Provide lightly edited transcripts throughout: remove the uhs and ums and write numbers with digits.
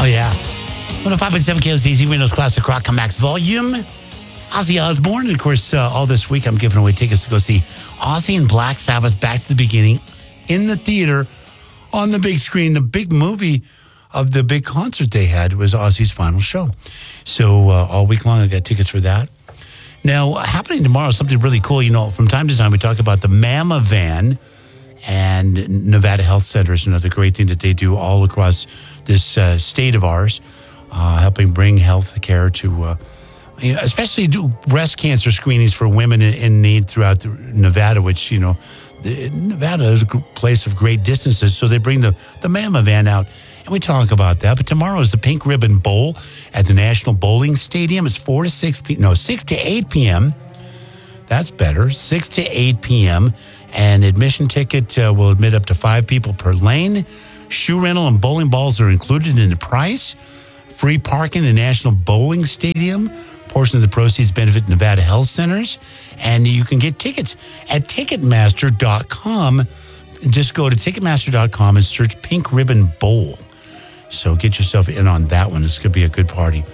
Oh, yeah. 105.7 KOZZ, Reno's Classic Rock Comebacks Volume. Ozzy Osbourne. And, of course, all this week I'm giving away tickets to go see Ozzy and Black Sabbath Back to the Beginning in the theater on the big screen. The big movie of the big concert they had was Ozzy's final show. So all week long I got tickets for that. Now, happening tomorrow is something really cool. You know, from time to time we talk about the Mama Van, and Nevada Health Center is another great thing that they do all across this state of ours, helping bring health care to, especially do breast cancer screenings for women in need throughout Nevada, which, you know, Nevada is a place of great distances. So they bring the Mama Van out, and we talk about that. But tomorrow is the Pink Ribbon Bowl at the National Bowling Stadium. It's 6 to 8 p.m. That's better. 6 to 8 p.m. And admission ticket will admit up to 5 people per lane. Shoe rental and bowling balls are included in the price. Free parking in the National Bowling Stadium. Portion of the proceeds benefit Nevada Health Centers. And you can get tickets at Ticketmaster.com. Just go to Ticketmaster.com and search Pink Ribbon Bowl. So get yourself in on that one. This could be a good party.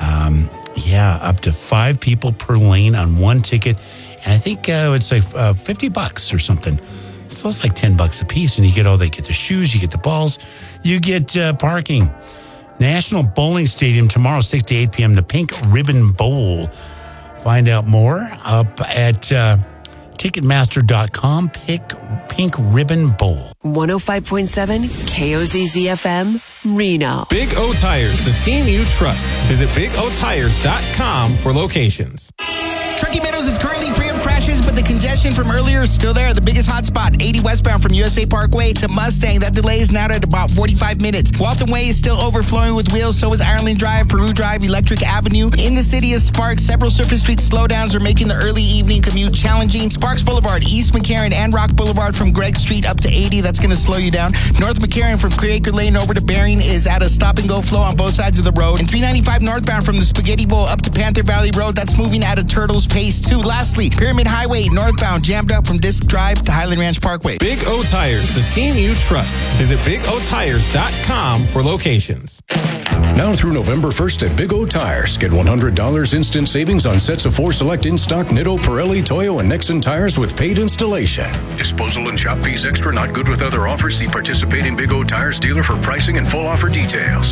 Up to 5 people per lane on one ticket. And I think it's like $50 or something. So it's like $10 a piece. And you get the shoes, you get the balls, you get parking. National Bowling Stadium tomorrow, 6 to 8 p.m., the Pink Ribbon Bowl. Find out more up at Ticketmaster.com, Pink Ribbon Bowl. 105.7 KOZZ FM, Reno. Big O Tires, the team you trust. Visit BigOTires.com for locations. Truckee Meadows is currently free of crashes, but the congestion from earlier is still there. The biggest hotspot, 80 westbound from USA Parkway to Mustang. That delay is now at about 45 minutes. Walton Way is still overflowing with wheels. So is Ireland Drive, Peru Drive, Electric Avenue. In the city of Sparks, several surface street slowdowns are making the early evening commute challenging. Sparks Boulevard, East McCarran, and Rock Boulevard from Gregg Street up to 80. That's going to slow you down. North McCarran from Clearacre Lane over to Bering is at a stop-and-go flow on both sides of the road. And 395 northbound from the Spaghetti Bowl up to Panther Valley Road. That's moving at a turtle's pace, too. Lastly, Pyramid Highway northbound jammed up from Disc Drive to Highland Ranch Parkway. Big O Tires, the team you trust. Visit BigOTires.com for locations. Now through November 1st at Big O Tires. Get $100 instant savings on sets of 4 select in-stock Nitto, Pirelli, Toyo, and Nexen tires with paid installation. Disposal and shop fees extra, not good with other offers. See participating Big O Tires dealer for pricing and full offer details.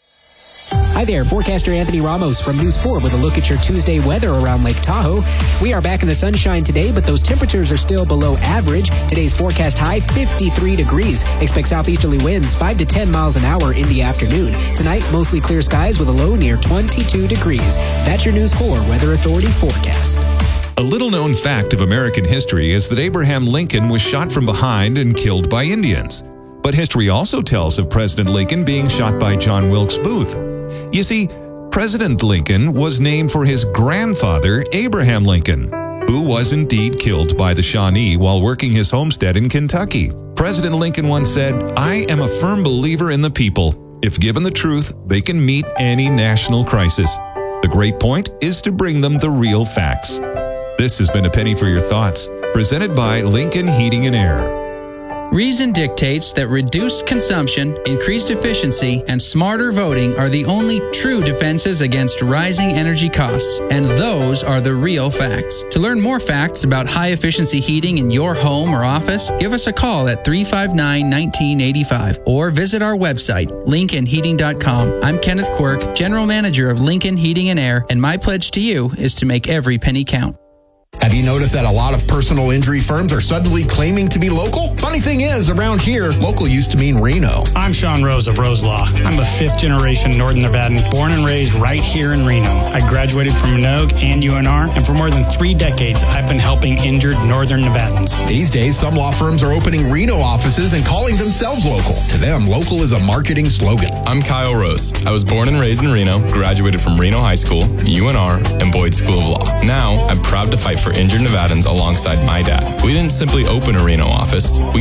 Hi there, forecaster Anthony Ramos from News 4 with a look at your Tuesday weather around Lake Tahoe. We are back in the sunshine today, but those temperatures are still below average. Today's forecast high, 53 degrees. Expect southeasterly winds 5 to 10 miles an hour in the afternoon. Tonight, mostly clear skies with a low near 22 degrees. That's your News 4 Weather Authority forecast. A little-known fact of American history is that Abraham Lincoln was shot from behind and killed by Indians. But history also tells of President Lincoln being shot by John Wilkes Booth. You see, President Lincoln was named for his grandfather, Abraham Lincoln, who was indeed killed by the Shawnee while working his homestead in Kentucky. President Lincoln once said, "I am a firm believer in the people. If given the truth, they can meet any national crisis. The great point is to bring them the real facts." This has been A Penny for Your Thoughts, presented by Lincoln Heating and Air. Reason dictates that reduced consumption, increased efficiency, and smarter voting are the only true defenses against rising energy costs, and those are the real facts. To learn more facts about high-efficiency heating in your home or office, give us a call at 359-1985 or visit our website, lincolnheating.com. I'm Kenneth Quirk, General Manager of Lincoln Heating and Air, and my pledge to you is to make every penny count. Have you noticed that a lot of personal injury firms are suddenly claiming to be local? Funny thing is, around here, local used to mean Reno. I'm Sean Rose of Rose Law. I'm a 5th-generation Northern Nevadan, born and raised right here in Reno. I graduated from Minogue and UNR, and for more than 3 decades, I've been helping injured Northern Nevadans. These days, some law firms are opening Reno offices and calling themselves local. To them, local is a marketing slogan. I'm Kyle Rose. I was born and raised in Reno, graduated from Reno High School, UNR, and Boyd School of Law. Now, I'm proud to fight for injured Nevadans alongside my dad. We didn't simply open a Reno office, we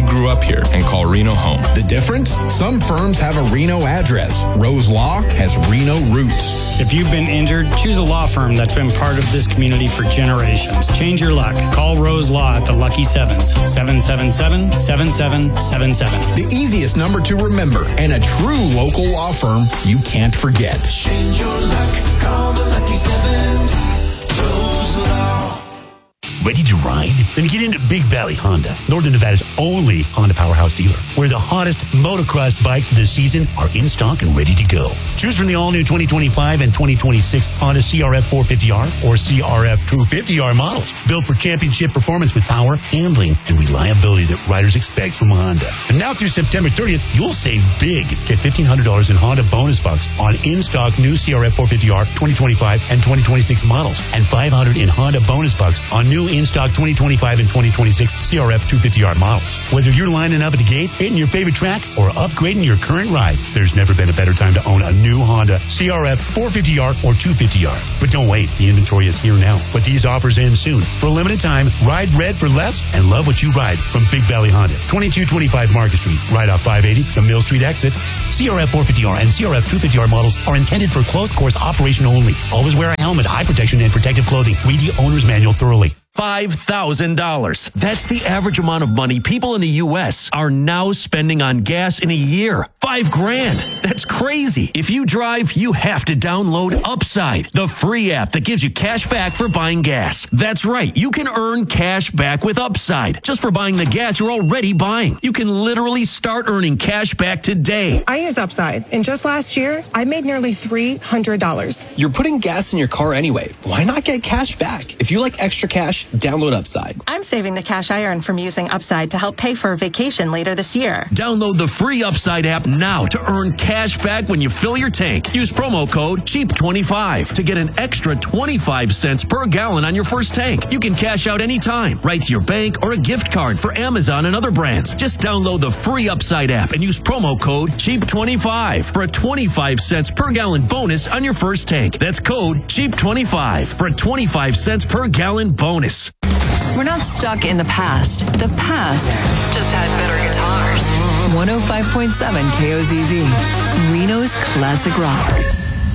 grew up here and call Reno home. The difference? Some firms have a Reno address. Rose Law has Reno roots. If you've been injured, choose a law firm that's been part of this community for generations. Change your luck. Call Rose Law at the Lucky Sevens. 777-7777. The easiest number to remember and a true local law firm you can't forget. Change your luck. Call the Lucky Sevens. Rose Law. Ready to ride? Then get into Big Valley Honda, Northern Nevada's only Honda powerhouse dealer, where the hottest motocross bikes of the season are in stock and ready to go. Choose from the all-new 2025 and 2026 Honda CRF 450R or CRF 250R models, built for championship performance with power, handling, and reliability that riders expect from Honda. And now through September 30th, you'll save big. Get $1,500 in Honda bonus bucks on in-stock new CRF 450R 2025 and 2026 models, and $500 in Honda bonus bucks on new in-stock 2025 and 2026 CRF 250R models. Whether you're lining up at the gate, hitting your favorite track, or upgrading your current ride, there's never been a better time to own a new Honda CRF 450R or 250R. But don't wait, the inventory is here now. But these offers end soon. For a limited time, ride red for less and love what you ride from Big Valley Honda. 2225 Market Street, right off 580, the Mill Street exit. CRF 450R and CRF 250R models are intended for closed course operation only. Always wear a helmet, eye protection, and protective clothing. Read the owner's manual thoroughly. $5,000. That's the average amount of money people in the U.S. are now spending on gas in a year. $5,000. That's crazy. If you drive, you have to download Upside, the free app that gives you cash back for buying gas. That's right. You can earn cash back with Upside just for buying the gas you're already buying. You can literally start earning cash back today. I use Upside, and just last year, I made nearly $300. You're putting gas in your car anyway. Why not get cash back? If you like extra cash, download Upside. I'm saving the cash I earn from using Upside to help pay for a vacation later this year. Download the free Upside app now to earn cash back when you fill your tank. Use promo code CHEAP25 to get an extra 25 cents per gallon on your first tank. You can cash out anytime, right to your bank or a gift card for Amazon and other brands. Just download the free Upside app and use promo code CHEAP25 for a 25 cents per gallon bonus on your first tank. That's code CHEAP25 for a 25 cents per gallon bonus. We're not stuck in the past. The past just had better guitars. 105.7 KOZZ, Reno's classic rock.